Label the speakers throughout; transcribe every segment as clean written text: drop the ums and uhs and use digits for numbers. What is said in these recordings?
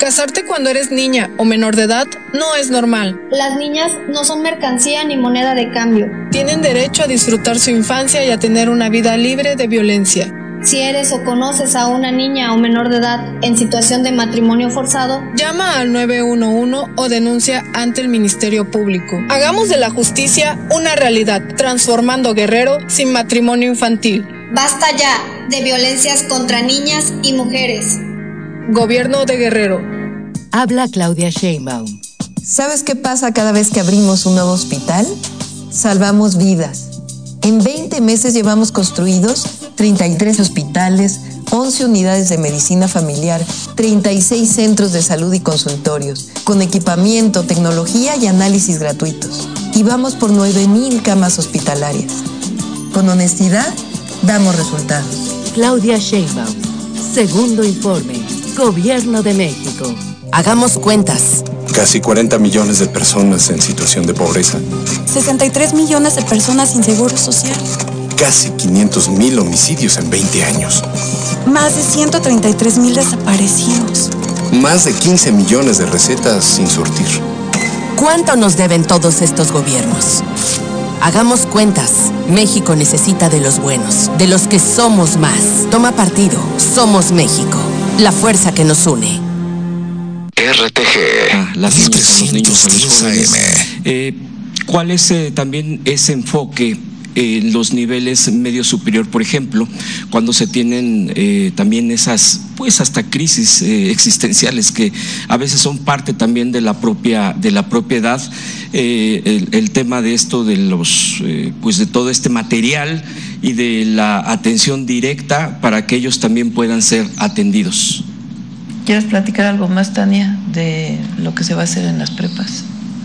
Speaker 1: Casarte cuando eres niña o menor de edad no es normal.
Speaker 2: Las niñas no son mercancía ni moneda de cambio.
Speaker 1: Tienen derecho a disfrutar su infancia y a tener una vida libre de violencia.
Speaker 2: Si eres o conoces a una niña o menor de edad en situación de matrimonio forzado,
Speaker 1: llama al 911 o denuncia ante el Ministerio Público. Hagamos de la justicia una realidad, transformando Guerrero sin matrimonio infantil.
Speaker 2: Basta ya de violencias contra niñas y mujeres.
Speaker 1: Gobierno de Guerrero.
Speaker 3: Habla Claudia Sheinbaum.
Speaker 4: ¿Sabes qué pasa cada vez que abrimos un nuevo hospital? Salvamos vidas. En 20 meses llevamos construidos 33 hospitales, 11 unidades de medicina familiar, 36 centros de salud y consultorios, con equipamiento, tecnología y análisis gratuitos. Y vamos por 9,000 camas hospitalarias. Con honestidad, damos resultados.
Speaker 3: Claudia Sheinbaum. Segundo informe. Gobierno de México.
Speaker 5: Hagamos cuentas.
Speaker 6: Casi 40 millones de personas en situación de pobreza.
Speaker 7: 63 millones de personas sin seguro social.
Speaker 6: Casi 500,000 homicidios en 20 años.
Speaker 7: Más de 133,000 desaparecidos.
Speaker 6: Más de 15 millones de recetas sin surtir.
Speaker 5: ¿Cuánto nos deben todos estos gobiernos? Hagamos cuentas. México necesita de los buenos, de los que somos más. Toma partido. Somos México. La fuerza que nos une.
Speaker 8: RTG.
Speaker 9: Las niñas, a los niños, a los jóvenes. ¿Cuál es también ese enfoque en los niveles medio superior, por ejemplo, cuando se tienen también esas, pues hasta crisis existenciales que a veces son parte también de la propia edad, el tema de esto de los, pues de todo este material y de la atención directa para que ellos también puedan ser atendidos?
Speaker 10: ¿Quieres platicar algo más, Tania, de lo que se va a hacer en las prepas?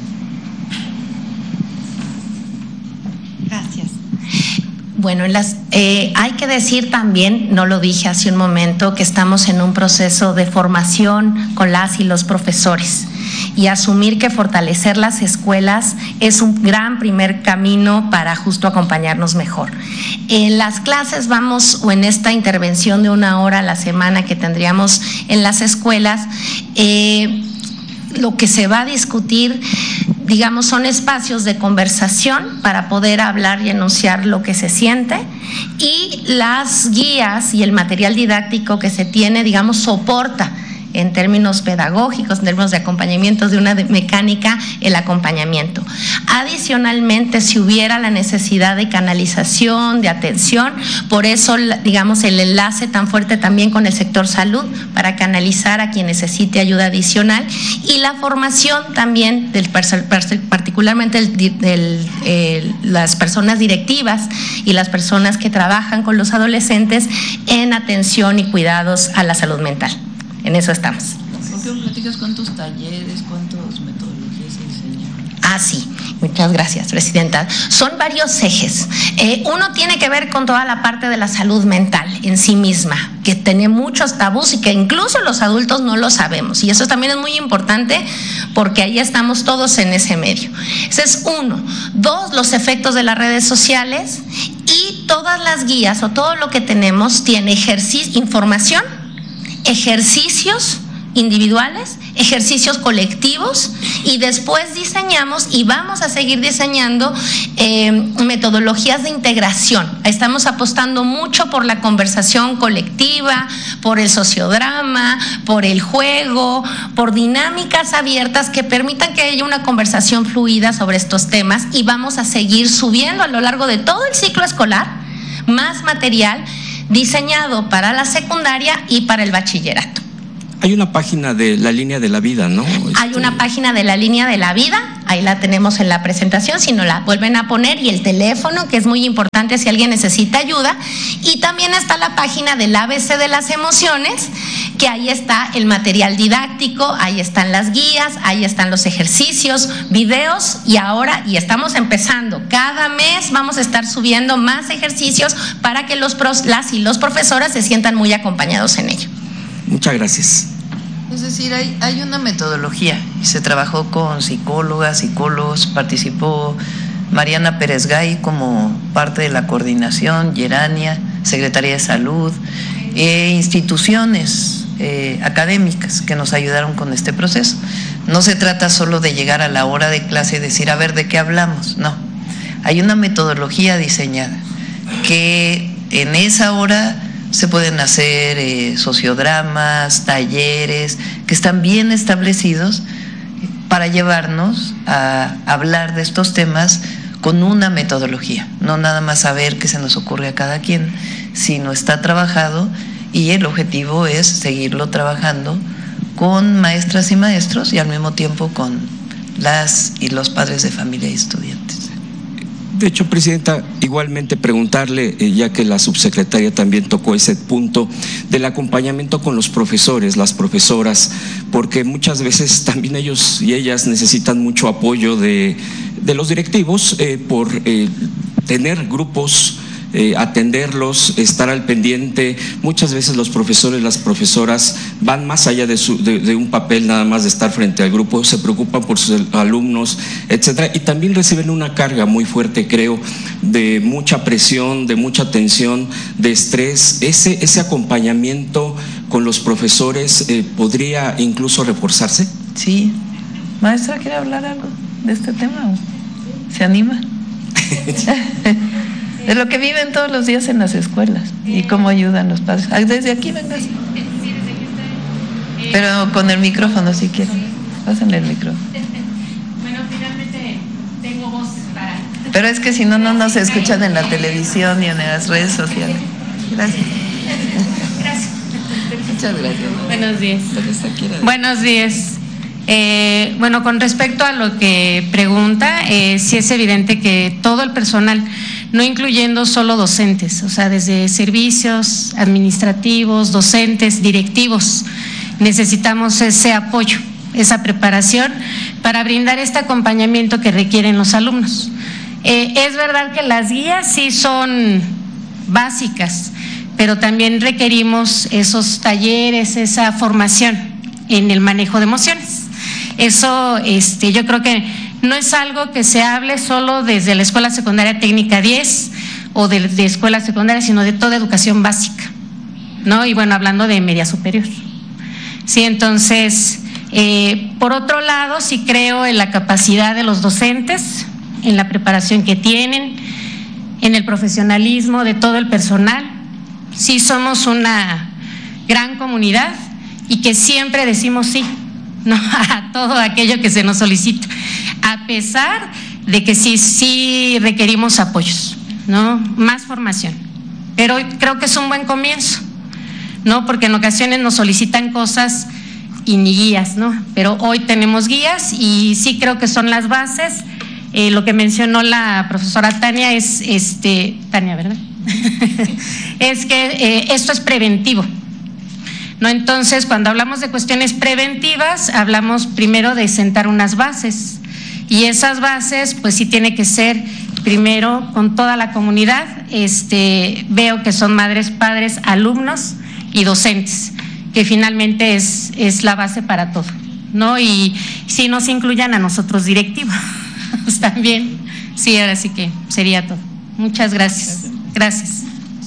Speaker 11: Gracias. Bueno, hay que decir también, no lo dije hace un momento, que estamos en un proceso de formación con las y los profesores y asumir que fortalecer las escuelas es un gran primer camino para justo acompañarnos mejor. En las clases vamos, o en esta intervención de 1 hora a la semana que tendríamos en las escuelas, lo que se va a discutir, digamos, son espacios de conversación para poder hablar y enunciar lo que se siente, y las guías y el material didáctico que se tiene, digamos, soporta en términos pedagógicos, en términos de acompañamiento de una mecánica, el acompañamiento. Adicionalmente, si hubiera la necesidad de canalización, de atención, por eso, digamos, el enlace tan fuerte también con el sector salud para canalizar a quien necesite ayuda adicional, y la formación también, particularmente las personas directivas y las personas que trabajan con los adolescentes en atención y cuidados a la salud mental. En eso estamos.
Speaker 10: ¿Por qué no platicas cuántos talleres, cuántas metodologías se enseñan?
Speaker 11: Ah, sí. Muchas gracias, Presidenta. Son varios ejes. Uno tiene que ver con toda la parte de la salud mental en sí misma, que tiene muchos tabús y que incluso los adultos no lo sabemos. Y eso también es muy importante porque ahí estamos todos en ese medio. Ese es uno. 2, los efectos de las redes sociales, y todas las guías o todo lo que tenemos tiene información, ejercicios individuales, ejercicios colectivos, y después diseñamos y vamos a seguir diseñando metodologías de integración. Estamos apostando mucho por la conversación colectiva, por el sociodrama, por el juego, por dinámicas abiertas que permitan que haya una conversación fluida sobre estos temas, y vamos a seguir subiendo a lo largo de todo el ciclo escolar más material diseñado para la secundaria y para el bachillerato.
Speaker 9: Hay una página de la Línea de la Vida, ¿no?
Speaker 11: Hay una página de la Línea de la Vida, ahí la tenemos en la presentación, si no la vuelven a poner, y el teléfono, que es muy importante si alguien necesita ayuda, y también está la página del ABC de las emociones, que ahí está el material didáctico, ahí están las guías, ahí están los ejercicios, videos, y estamos empezando, cada mes vamos a estar subiendo más ejercicios para que las y los profesores se sientan muy acompañados en ello.
Speaker 9: Muchas gracias.
Speaker 10: Es decir, hay una metodología y se trabajó con psicólogas, psicólogos, participó Mariana Pérez Gay como parte de la coordinación, Yerania, Secretaría de Salud, instituciones académicas que nos ayudaron con este proceso. No se trata solo de llegar a la hora de clase y decir, a ver, ¿de qué hablamos? No, hay una metodología diseñada que en esa hora se pueden hacer sociodramas, talleres, que están bien establecidos para llevarnos a hablar de estos temas con una metodología, no nada más saber qué se nos ocurre a cada quien, sino está trabajado y el objetivo es seguirlo trabajando con maestras y maestros y al mismo tiempo con las y los padres de familia y estudiantes.
Speaker 9: De hecho, Presidenta, igualmente preguntarle, ya que la subsecretaria también tocó ese punto del acompañamiento con los profesores, las profesoras, porque muchas veces también ellos y ellas necesitan mucho apoyo de los directivos por tener grupos, atenderlos, estar al pendiente. Muchas veces los profesores, las profesoras van más allá de un papel nada más de estar frente al grupo, se preocupan por sus alumnos, etcétera, y también reciben una carga muy fuerte, creo, de mucha presión, de mucha tensión, de estrés. Ese acompañamiento con los profesores podría incluso reforzarse.
Speaker 10: Sí. Maestra, ¿quiere hablar algo de este tema? ¿Se anima? De lo que viven todos los días en las escuelas y cómo ayudan los padres. Desde aquí, vengas. Pero con el micrófono, si quieren. Pásenle el micrófono.
Speaker 8: Bueno, finalmente tengo voz para…
Speaker 10: Pero es que si no, no nos escuchan en la televisión ni en las redes sociales. Gracias.
Speaker 8: Gracias.
Speaker 10: Muchas gracias.
Speaker 8: Buenos días. Buenos días. Bueno, con respecto a lo que pregunta, sí es evidente que todo el personal, no incluyendo solo docentes, o sea, desde servicios administrativos, docentes, directivos, necesitamos ese apoyo, esa preparación para brindar este acompañamiento que requieren los alumnos. Es verdad que las guías sí son básicas, pero también requerimos esos talleres, esa formación en el manejo de emociones. Eso yo creo que no es algo que se hable solo desde la Escuela Secundaria Técnica 10 o de escuela secundaria, sino de toda educación básica, ¿no? Y bueno, hablando de media superior. Sí, entonces, por otro lado, sí creo en la capacidad de los docentes, en la preparación que tienen, en el profesionalismo de todo el personal. Sí somos una gran comunidad y que siempre decimos sí, ¿no? A todo aquello que se nos solicita, a pesar de que sí requerimos apoyos, ¿no? Más formación, pero creo que es un buen comienzo, ¿no? Porque en ocasiones nos solicitan cosas y ni guías, ¿no? Pero hoy tenemos guías y sí creo que son las bases. Lo que mencionó la profesora Tania es, Tania, ¿verdad? Es que esto es preventivo, ¿no? Entonces, cuando hablamos de cuestiones preventivas, hablamos primero de sentar unas bases, y esas bases, pues sí tiene que ser primero con toda la comunidad. Veo que son madres, padres, alumnos y docentes, que finalmente es la base para todo, ¿no? Y si nos incluyan a nosotros directivos también. Sí, ahora sí que sería todo. Muchas gracias. Gracias.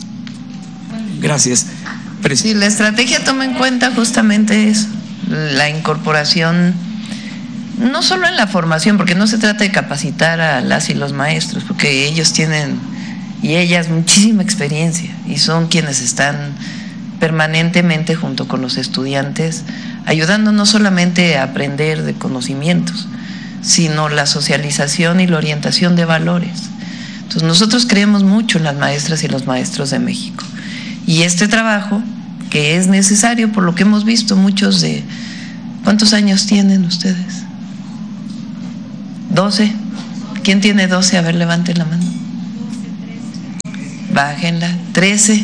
Speaker 9: Gracias.
Speaker 10: Sí, la estrategia toma en cuenta justamente eso, la incorporación, no solo en la formación, porque no se trata de capacitar a las y los maestros, porque ellos tienen y ellas muchísima experiencia y son quienes están permanentemente junto con los estudiantes, ayudando no solamente a aprender de conocimientos, sino la socialización y la orientación de valores. Entonces nosotros creemos mucho en las maestras y los maestros de México. Y este trabajo, que es necesario por lo que hemos visto, muchos de… ¿Cuántos años tienen ustedes? 12. ¿Quién tiene 12? A ver, levanten la mano. 12, 13. Bájenla. 13.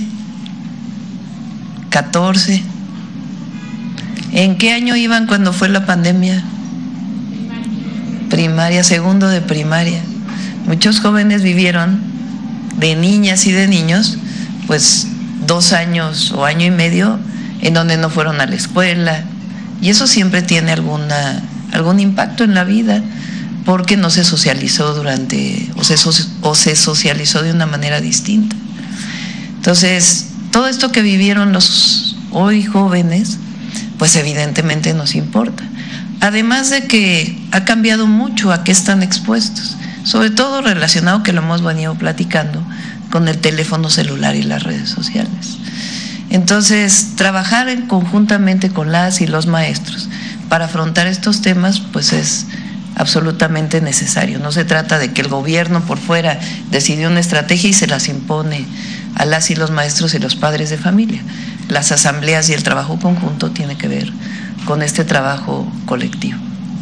Speaker 10: 14. ¿En qué año iban cuando fue la pandemia? Primaria, segundo de primaria. Muchos jóvenes vivieron, de niñas y de niños, pues 2 años o año y medio en donde no fueron a la escuela, y eso siempre tiene algún impacto en la vida, porque no se socializó o se socializó de una manera distinta. Entonces, todo esto que vivieron los hoy jóvenes pues evidentemente nos importa. Además de que ha cambiado mucho a qué están expuestos, sobre todo relacionado, que lo hemos venido platicando, con el teléfono celular y las redes sociales. Entonces, trabajar conjuntamente con las y los maestros para afrontar estos temas, pues es absolutamente necesario. No se trata de que el gobierno por fuera decidió una estrategia y se las impone a las y los maestros y los padres de familia. Las asambleas y el trabajo conjunto tiene que ver con este trabajo colectivo.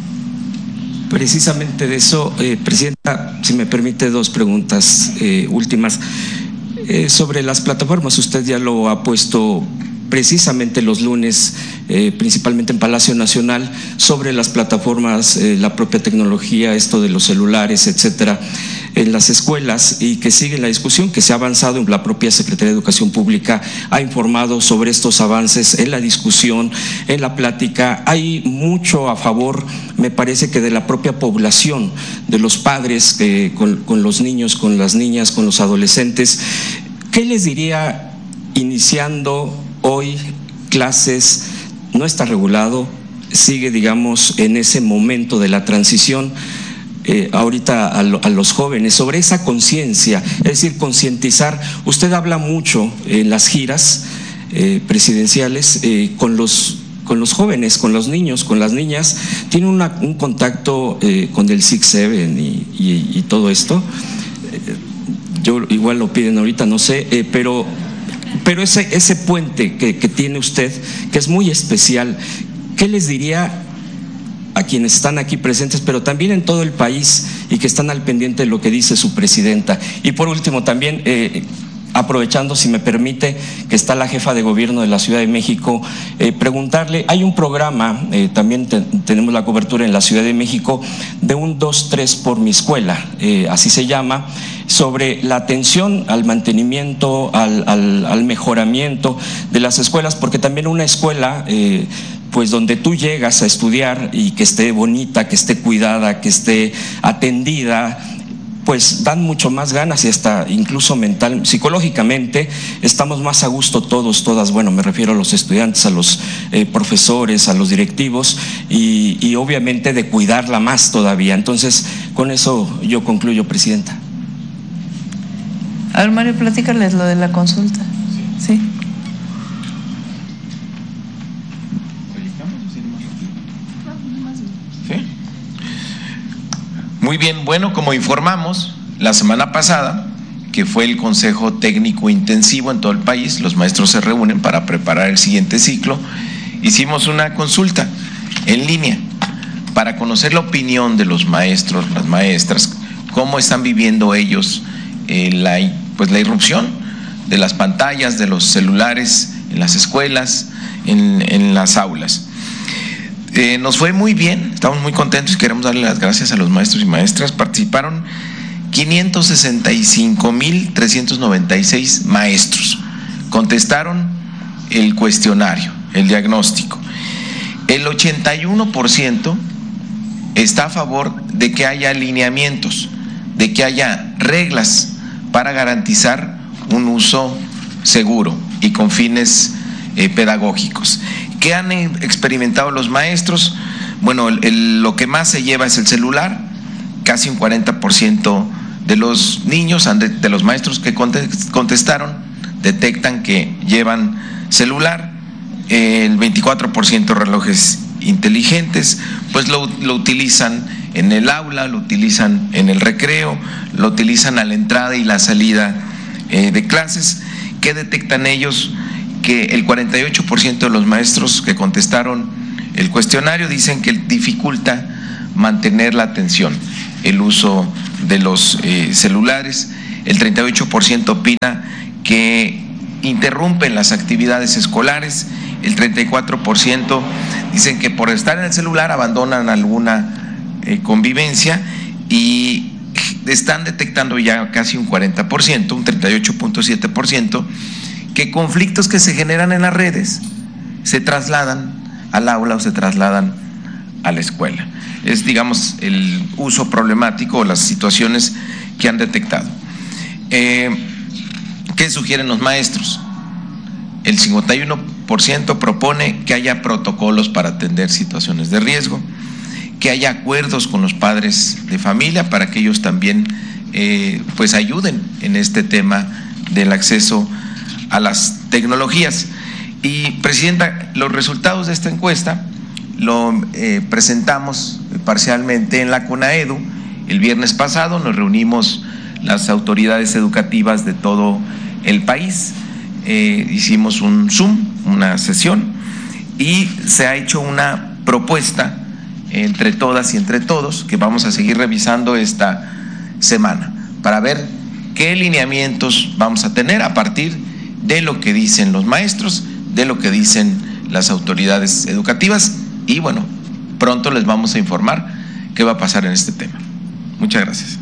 Speaker 9: Precisamente de eso, Presidenta, si me permite, dos preguntas últimas. Sobre las plataformas, usted ya lo ha puesto precisamente los lunes, principalmente en Palacio Nacional, sobre las plataformas, la propia tecnología, esto de los celulares, etcétera, en las escuelas, y que sigue la discusión, que se ha avanzado. En la propia Secretaría de Educación Pública ha informado sobre estos avances en la discusión, en la plática. Hay mucho a favor, me parece, que de la propia población, de los padres, con los niños, con las niñas, con los adolescentes. ¿Qué les diría iniciando hoy clases? No está regulado, sigue, digamos, en ese momento de la transición. Ahorita a los jóvenes sobre esa conciencia, es decir, concientizar. Usted habla mucho en las giras presidenciales con los jóvenes, con los niños, con las niñas. Tiene un contacto con el 6-7 y todo esto. Yo igual lo piden ahorita, no sé, pero ese puente que tiene usted, que es muy especial, ¿qué les diría a quienes están aquí presentes, pero también en todo el país, y que están al pendiente de lo que dice su presidenta? Y por último también, aprovechando, si me permite, que está la jefa de gobierno de la Ciudad de México, preguntarle, hay un programa, también tenemos la cobertura en la Ciudad de México, de un 2-3 por mi escuela, así se llama, sobre la atención al mantenimiento, al mejoramiento de las escuelas, porque también una escuela, pues donde tú llegas a estudiar y que esté bonita, que esté cuidada, que esté atendida, pues dan mucho más ganas, y hasta incluso mental, psicológicamente estamos más a gusto todos, todas. Bueno, me refiero a los estudiantes, a los profesores, a los directivos, y obviamente de cuidarla más todavía. Entonces, con eso yo concluyo, Presidenta.
Speaker 10: A ver, Mario, platícales lo de la consulta. Sí.
Speaker 12: Muy bien, bueno, como informamos la semana pasada, que fue el Consejo Técnico Intensivo en todo el país, los maestros se reúnen para preparar el siguiente ciclo, hicimos una consulta en línea para conocer la opinión de los maestros, las maestras, cómo están viviendo ellos la irrupción de las pantallas, de los celulares en las escuelas, en las aulas. Nos fue muy bien, estamos muy contentos y queremos darle las gracias a los maestros y maestras. Participaron 565,396 maestros, contestaron el cuestionario, el diagnóstico. El 81% está a favor de que haya alineamientos, de que haya reglas para garantizar un uso seguro y con fines pedagógicos. ¿Qué han experimentado los maestros? Bueno, lo que más se lleva es el celular. Casi un 40% de los niños, de los maestros que contestaron, detectan que llevan celular. El 24% relojes inteligentes, pues lo utilizan en el aula, lo utilizan en el recreo, lo utilizan a la entrada y la salida de clases. ¿Qué detectan ellos? Que el 48% de los maestros que contestaron el cuestionario dicen que dificulta mantener la atención, el uso de los celulares. El 38% opina que interrumpen las actividades escolares. El 34% dicen que por estar en el celular abandonan alguna convivencia, y están detectando ya casi un 40%, un 38.7%, que conflictos que se generan en las redes se trasladan al aula o se trasladan a la escuela. Es, digamos, el uso problemático o las situaciones que han detectado. ¿Qué sugieren los maestros? El 51% 54% propone que haya protocolos para atender situaciones de riesgo, que haya acuerdos con los padres de familia para que ellos también pues ayuden en este tema del acceso a las tecnologías. Y, Presidenta, los resultados de esta encuesta lo presentamos parcialmente en la CONAEDU. El viernes pasado nos reunimos las autoridades educativas de todo el país, hicimos un Zoom, una sesión, y se ha hecho una propuesta entre todas y entre todos que vamos a seguir revisando esta semana para ver qué lineamientos vamos a tener a partir de lo que dicen los maestros, de lo que dicen las autoridades educativas, y bueno, pronto les vamos a informar qué va a pasar en este tema. Muchas gracias.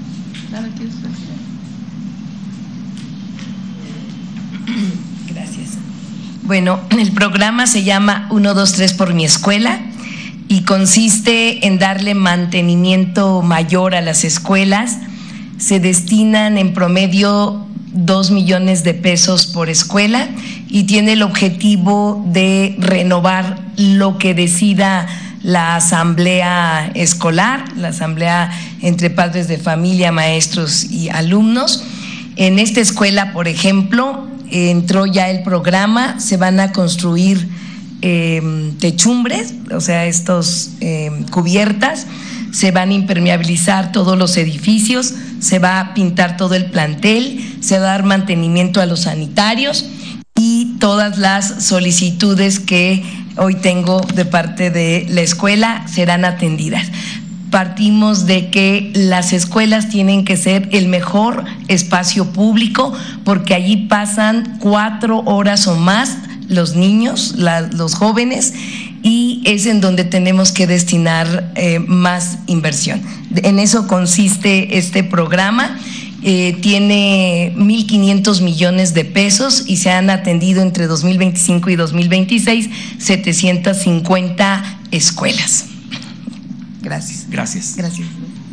Speaker 13: Gracias. Bueno, el programa se llama 1, 2, 3 por mi escuela y consiste en darle mantenimiento mayor a las escuelas. Se destinan en promedio 2 millones de pesos por escuela y tiene el objetivo de renovar lo que decida la asamblea escolar, la asamblea entre padres de familia, maestros y alumnos. En esta escuela, por ejemplo, entró ya el programa, se van a construir techumbres, o sea, estos cubiertas, se van a impermeabilizar todos los edificios, se va a pintar todo el plantel, se va a dar mantenimiento a los sanitarios y todas las solicitudes que hoy tengo de parte de la escuela serán atendidas. Partimos de que las escuelas tienen que ser el mejor espacio público porque allí pasan 4 horas o más los niños, los jóvenes, y es en donde tenemos que destinar más inversión. En eso consiste este programa. Tiene 1.500 millones de pesos y se han atendido entre 2025 y 2026 750 escuelas. Gracias.
Speaker 9: Gracias.
Speaker 13: Gracias.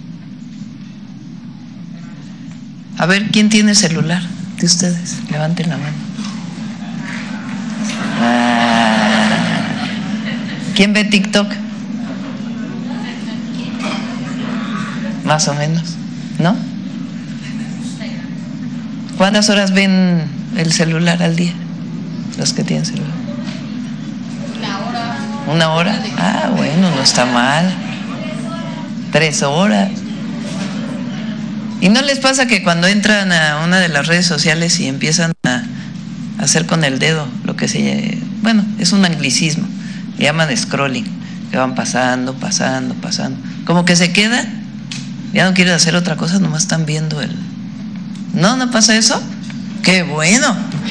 Speaker 10: A ver, ¿quién tiene celular de ustedes? Levanten la mano. ¿Quién ve TikTok? Más o menos, ¿no? ¿Cuántas horas ven el celular al día? Los que tienen celular. 1 hora. Ah, bueno, no está mal. 3 horas. ¿Y no les pasa que cuando entran a una de las redes sociales y empiezan a hacer con el dedo lo que bueno, es un anglicismo, le llaman scrolling, que van pasando, como que se quedan, ya no quieren hacer otra cosa, nomás están viendo ¿No pasa eso? ¡Qué bueno!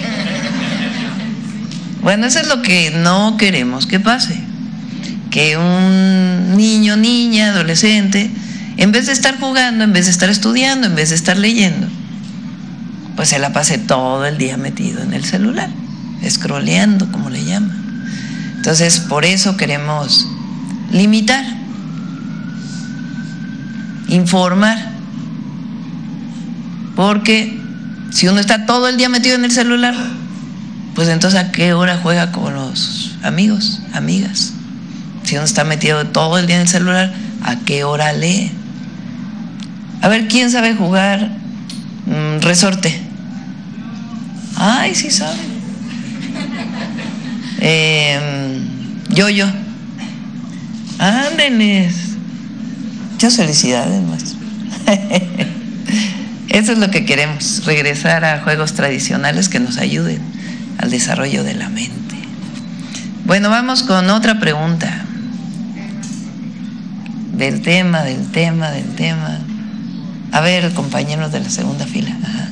Speaker 10: Bueno, eso es lo que no queremos que pase, que un niño, niña, adolescente, en vez de estar jugando, en vez de estar estudiando, en vez de estar leyendo, pues se la pase todo el día metido en el celular, scrolleando, como le llaman. Entonces, por eso queremos limitar, informar, porque si uno está todo el día metido en el celular, pues entonces ¿a qué hora juega con los amigos, amigas? Si uno está metido todo el día en el celular, ¿a qué hora lee? A ver, ¿quién sabe jugar resorte? Ay, sí saben. Yo. Ándenles. Muchas felicidades, maestro. Eso es lo que queremos, regresar a juegos tradicionales que nos ayuden al desarrollo de la mente. Bueno, vamos con otra pregunta. Del tema. A ver, compañeros de la segunda fila. Ajá.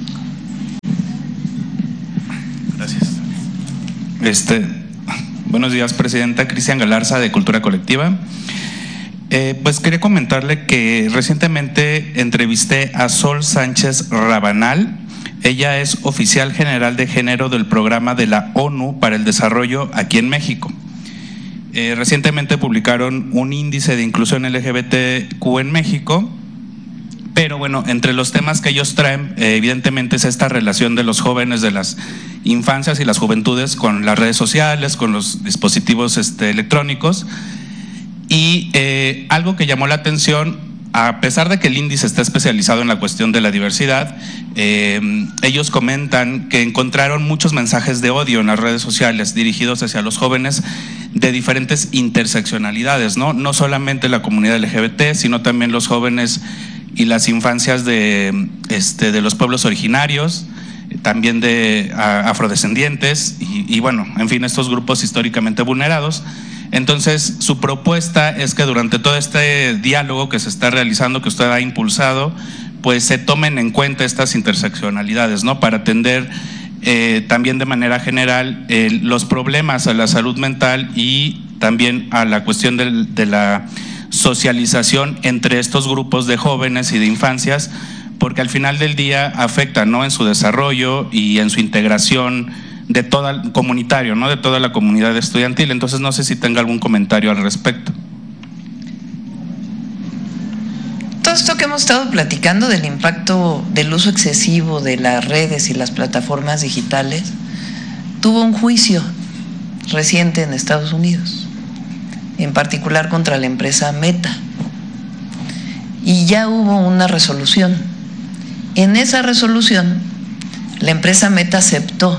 Speaker 14: Gracias. Buenos días, Presidenta. Cristian Galarza, de Cultura Colectiva. Pues quería comentarle que recientemente entrevisté a Sol Sánchez Rabanal. Ella es oficial general de género del programa de la ONU para el Desarrollo aquí en México. Recientemente publicaron un índice de inclusión LGBTQ en México, pero bueno, entre los temas que ellos traen, evidentemente es esta relación de los jóvenes, de las infancias y las juventudes con las redes sociales, con los dispositivos electrónicos. Y algo que llamó la atención, a pesar de que el índice está especializado en la cuestión de la diversidad, ellos comentan que encontraron muchos mensajes de odio en las redes sociales dirigidos hacia los jóvenes de diferentes interseccionalidades, no solamente la comunidad LGBT, sino también los jóvenes y las infancias de los pueblos originarios, también de afrodescendientes y bueno, en fin, estos grupos históricamente vulnerados. Entonces, su propuesta es que durante todo este diálogo que se está realizando, que usted ha impulsado, pues se tomen en cuenta estas interseccionalidades, ¿no? Para atender también de manera general los problemas a la salud mental y también a la cuestión de la socialización entre estos grupos de jóvenes y de infancias, porque al final del día afecta, ¿no?, en su desarrollo y en su integración de toda comunitario, ¿no?, de toda la comunidad estudiantil. Entonces no sé si tenga algún comentario al respecto.
Speaker 10: Todo esto que hemos estado platicando del impacto del uso excesivo de las redes y las plataformas digitales tuvo un juicio reciente en Estados Unidos, en particular contra la empresa Meta, y ya hubo una resolución. En esa resolución la empresa Meta aceptó,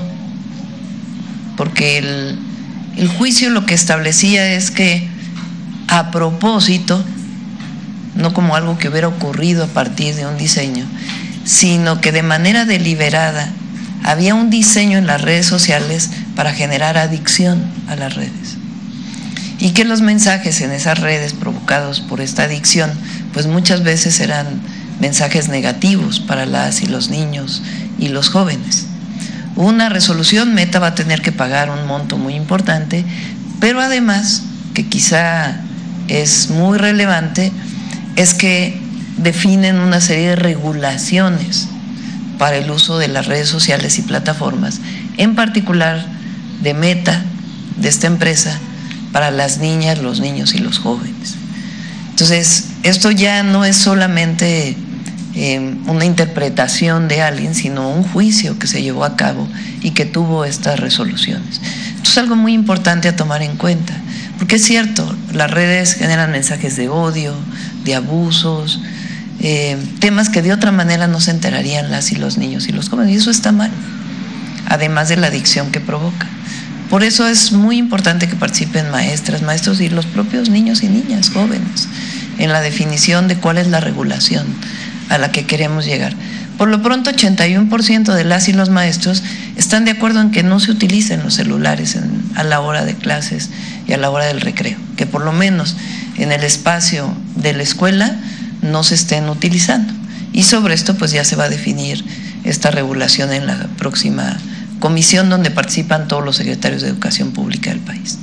Speaker 10: porque el juicio lo que establecía es que a propósito, no como algo que hubiera ocurrido a partir de un diseño, sino que de manera deliberada había un diseño en las redes sociales para generar adicción a las redes, y que los mensajes en esas redes provocados por esta adicción pues muchas veces eran mensajes negativos para las y los niños y los jóvenes. Una resolución, Meta va a tener que pagar un monto muy importante, pero además, que quizá es muy relevante, es que definen una serie de regulaciones para el uso de las redes sociales y plataformas, en particular de Meta, de esta empresa, para las niñas, los niños y los jóvenes. Entonces, esto ya no es solamente una interpretación de alguien, sino un juicio que se llevó a cabo y que tuvo estas resoluciones. Esto es algo muy importante a tomar en cuenta, porque es cierto, las redes generan mensajes de odio, de abusos, temas que de otra manera no se enterarían las y los niños y los jóvenes, y eso está mal, además de la adicción que provoca. Por eso es muy importante que participen maestras, maestros y los propios niños y niñas jóvenes en la definición de cuál es la regulación a la que queremos llegar. Por lo pronto, 81% de las y los maestros están de acuerdo en que no se utilicen los celulares a la hora de clases y a la hora del recreo, que por lo menos en el espacio de la escuela no se estén utilizando. Y sobre esto pues ya se va a definir esta regulación en la próxima comisión donde participan todos los secretarios de educación pública del país.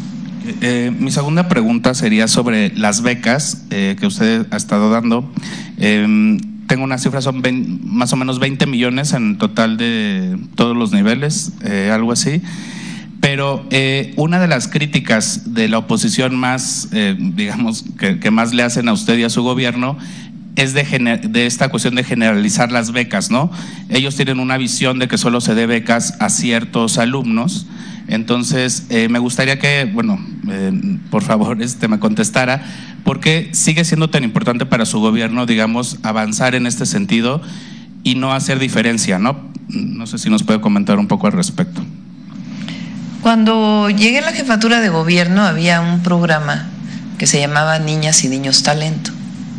Speaker 14: Mi segunda pregunta sería sobre las becas que usted ha estado dando. Tengo una cifra, son más o menos 20 millones en total de todos los niveles, algo así. Pero una de las críticas de la oposición más, digamos, que más le hacen a usted y a su gobierno es de esta cuestión de generalizar las becas, ¿no? Ellos tienen una visión de que solo se dé becas a ciertos alumnos. Entonces, me gustaría que, bueno, por favor, me contestara, ¿por qué sigue siendo tan importante para su gobierno, digamos, avanzar en este sentido y no hacer diferencia, ¿no? No sé si nos puede comentar un poco al respecto.
Speaker 10: Cuando llegué a la jefatura de gobierno había un programa que se llamaba Niñas y Niños Talento.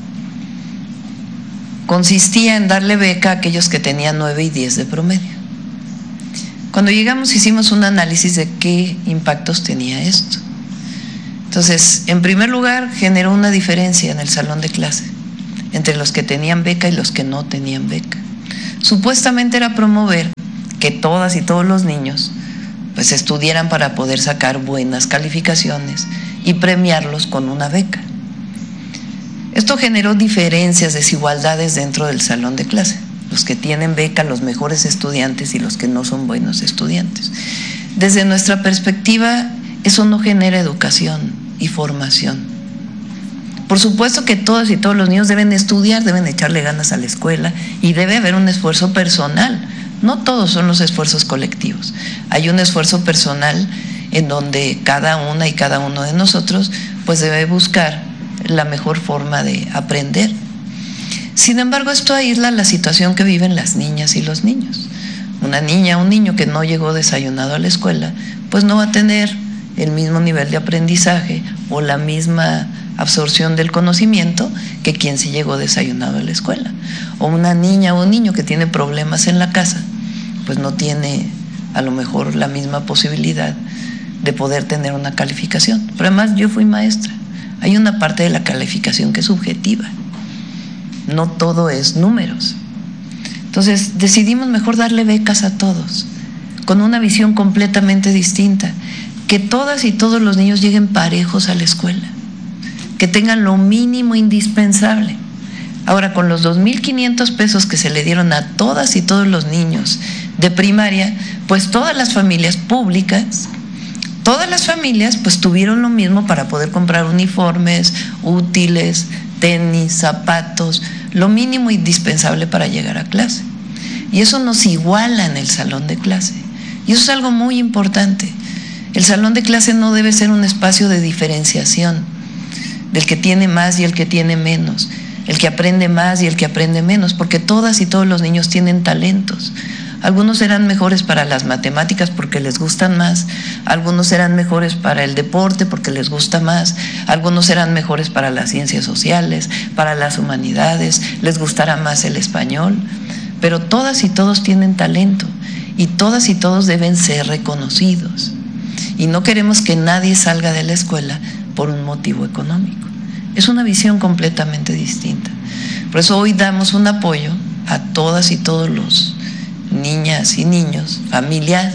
Speaker 10: Consistía en darle beca a aquellos que tenían 9 y 10 de promedio. Cuando llegamos hicimos un análisis de qué impactos tenía esto. Entonces, en primer lugar, generó una diferencia en el salón de clase entre los que tenían beca y los que no tenían beca. Supuestamente era promover que todas y todos los niños pues estudiaran para poder sacar buenas calificaciones y premiarlos con una beca. Esto generó diferencias, desigualdades dentro del salón de clase. Los que tienen beca, los mejores estudiantes y los que no son buenos estudiantes. Desde nuestra perspectiva, eso no genera educación y formación. Por supuesto que todas y todos los niños deben estudiar, deben echarle ganas a la escuela y debe haber un esfuerzo personal No todos son los esfuerzos colectivos. Hay un esfuerzo personal en donde cada una y cada uno de nosotros pues debe buscar la mejor forma de aprender. Sin embargo, esto aísla la situación que viven las niñas y los niños. Una niña, un niño que no llegó desayunado a la escuela, pues no va a tener el mismo nivel de aprendizaje o la misma absorción del conocimiento que quien sí llegó desayunado a la escuela. O una niña o un niño que tiene problemas en la casa, pues no tiene a lo mejor la misma posibilidad de poder tener una calificación. Pero además yo fui maestra. Hay una parte de la calificación que es subjetiva. No todo es números. Entonces decidimos mejor darle becas a todos, con una visión completamente distinta, que todas y todos los niños lleguen parejos a la escuela, que tengan lo mínimo indispensable. Ahora, con los 2.500 pesos que se le dieron a todas y todos los niños de primaria, pues todas las familias públicas, todas las familias pues tuvieron lo mismo para poder comprar uniformes, útiles, tenis, zapatos, lo mínimo indispensable para llegar a clase. Y eso nos iguala en el salón de clase. Y eso es algo muy importante. El salón de clase no debe ser un espacio de diferenciación del que tiene más y el que tiene menos, el que aprende más y el que aprende menos, porque todas y todos los niños tienen talentos. Algunos serán mejores para las matemáticas porque les gustan más, algunos serán mejores para el deporte porque les gusta más, algunos serán mejores para las ciencias sociales, para las humanidades, les gustará más el español, pero todas y todos tienen talento y todas y todos deben ser reconocidos. Y no queremos que nadie salga de la escuela por un motivo económico. Es una visión completamente distinta. Por eso hoy damos un apoyo a todas y todos los niñas y niños, familias,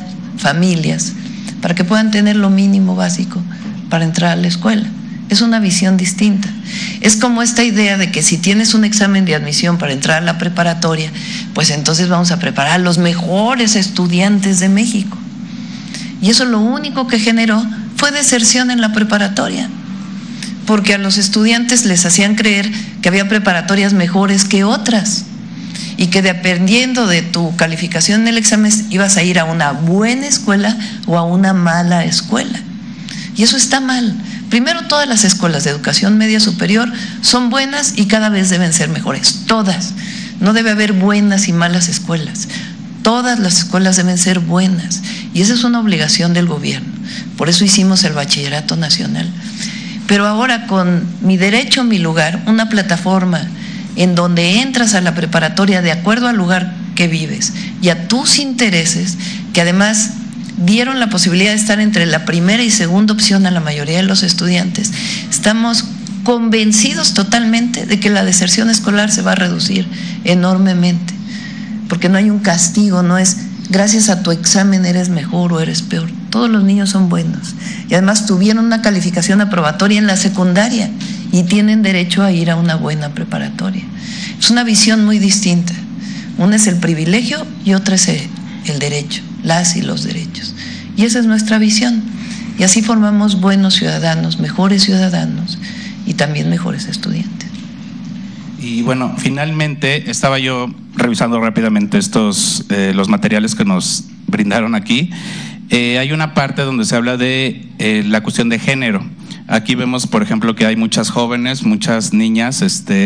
Speaker 10: para que puedan tener lo mínimo básico para entrar a la escuela. Es una visión distinta. Es como esta idea de que si tienes un examen de admisión para entrar a la preparatoria, pues entonces vamos a preparar a los mejores estudiantes de México. Y eso lo único que generó fue deserción en la preparatoria, porque a los estudiantes les hacían creer que había preparatorias mejores que otras, y que dependiendo de tu calificación en el examen ibas a ir a una buena escuela o a una mala escuela. Y eso está mal. Primero, todas las escuelas de educación media superior son buenas y cada vez deben ser mejores, todas. No debe haber buenas y malas escuelas. Todas las escuelas deben ser buenas y esa es una obligación del gobierno. Por eso hicimos el Bachillerato Nacional. Pero ahora con Mi Derecho, Mi Lugar, una plataforma en donde entras a la preparatoria de acuerdo al lugar que vives y a tus intereses, que además dieron la posibilidad de estar entre la primera y segunda opción a la mayoría de los estudiantes, estamos convencidos totalmente de que la deserción escolar se va a reducir enormemente, porque no hay un castigo, no es gracias a tu examen eres mejor o eres peor. Todos los niños son buenos y además tuvieron una calificación aprobatoria en la secundaria y tienen derecho a ir a una buena preparatoria. Es una visión muy distinta. Una es el privilegio y otra es el derecho, las y los derechos. Y esa es nuestra visión. Y así formamos buenos ciudadanos, mejores ciudadanos y también mejores estudiantes.
Speaker 14: Y bueno, finalmente estaba yo revisando rápidamente los materiales que nos brindaron aquí. Hay una parte donde se habla de la cuestión de género. Aquí vemos, por ejemplo, que hay muchas jóvenes, muchas niñas,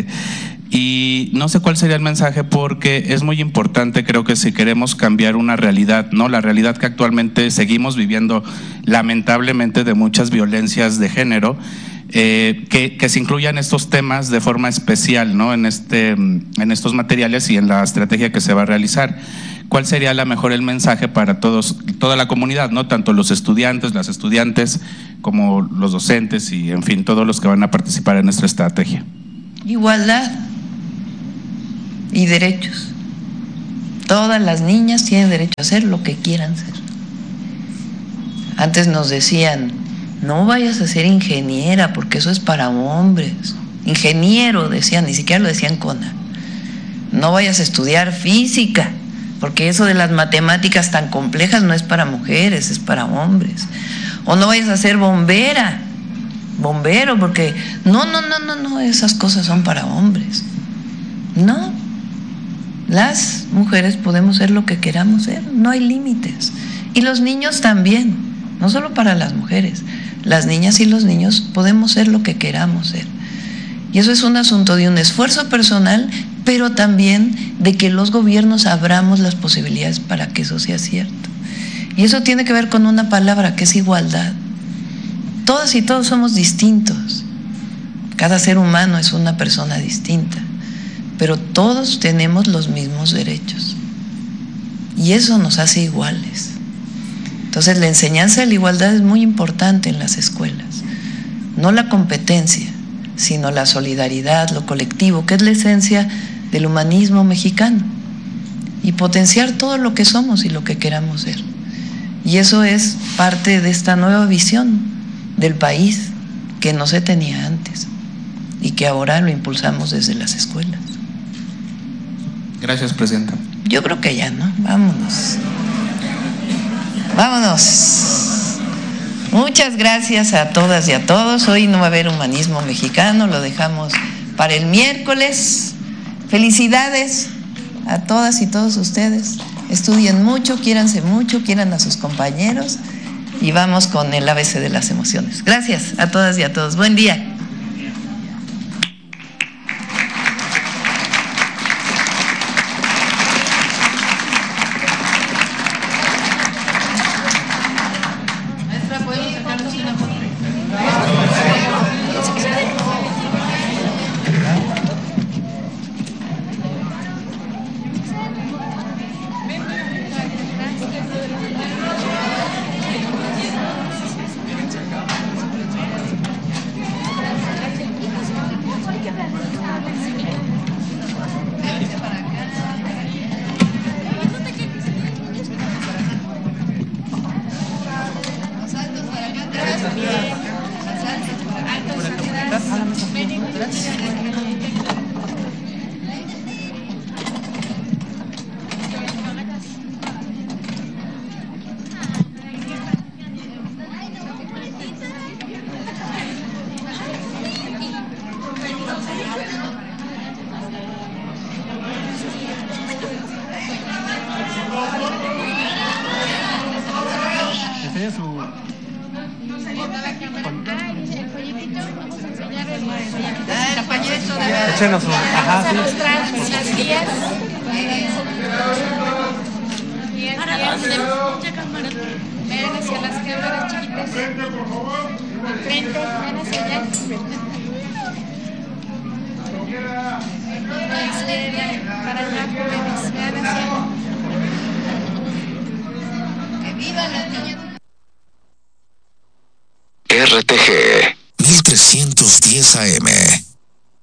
Speaker 14: y no sé cuál sería el mensaje, porque es muy importante, creo que si queremos cambiar una realidad, ¿no? La realidad que actualmente seguimos viviendo, lamentablemente, de muchas violencias de género, que se incluyan estos temas de forma especial, ¿no? En estos materiales y en la estrategia que se va a realizar. ¿Cuál sería el mensaje para toda la comunidad, ¿no? Tanto los estudiantes, las estudiantes, como los docentes y, en fin, todos los que van a participar en nuestra estrategia?
Speaker 10: Igualdad y derechos. Todas las niñas tienen derecho a hacer lo que quieran ser. Antes nos decían, no vayas a ser ingeniera porque eso es para hombres. Ingeniero decían, ni siquiera lo decían con A. No vayas a estudiar física porque eso de las matemáticas tan complejas no es para mujeres, es para hombres. O no vayas a ser bombero, porque no, esas cosas son para hombres. No, Las mujeres podemos ser lo que queramos ser, no hay límites. Y los niños también, no solo para las mujeres, las niñas y los niños podemos ser lo que queramos ser. Y eso es un asunto de un esfuerzo personal, pero también de que los gobiernos abramos las posibilidades para que eso sea cierto. Y eso tiene que ver con una palabra que es igualdad. Todas y todos somos distintos. Cada ser humano es una persona distinta, pero todos tenemos los mismos derechos. Y eso nos hace iguales. Entonces la enseñanza de la igualdad es muy importante en las escuelas. No la competencia, sino la solidaridad, lo colectivo, que es la esencia del humanismo mexicano. Y potenciar todo lo que somos y lo que queramos ser. Y eso es parte de esta nueva visión del país que no se tenía antes y que ahora lo impulsamos desde las escuelas.
Speaker 14: Gracias, Presidenta.
Speaker 10: Yo creo que ya, ¿no? Vámonos. Vámonos. Muchas gracias a todas y a todos. Hoy no va a haber humanismo mexicano, lo dejamos para el miércoles. Felicidades a todas y todos ustedes. Estudien mucho, quiéranse mucho, quieran a sus compañeros y vamos con el ABC de las emociones. Gracias a todas y a todos. Buen día.
Speaker 15: Échenos un. Ajá, sí.
Speaker 16: Las guías. Mucha cámara. Ven hacia las cámaras chiquitas. Enfrente, ven hacia allá. Para allá, jóvenes. Ven hacia allá. ¡Que viva la niña!
Speaker 17: RTG 1310 AM